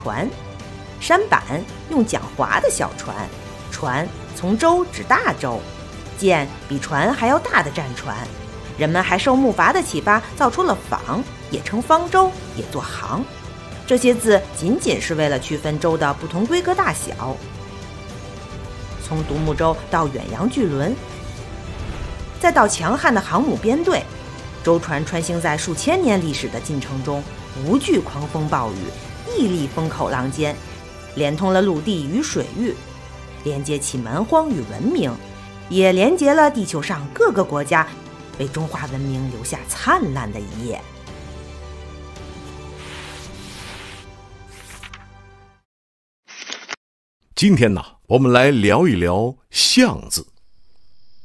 船，舢板用桨划的小船，船从舟指大舟，建比船还要大的战船。人们还受木筏的启发，造出了舫，也称方舟，也作航。这些字仅仅是为了区分舟的不同规格大小。从独木舟到远洋巨轮，再到强悍的航母编队，舟船穿行在数千年历史的进程中，无惧狂风暴雨，屹立风口浪尖，连通了陆地与水域，连接起蛮荒与文明，也连接了地球上各个国家，为中华文明留下灿烂的一页。 今天呢，我们来聊一聊象字。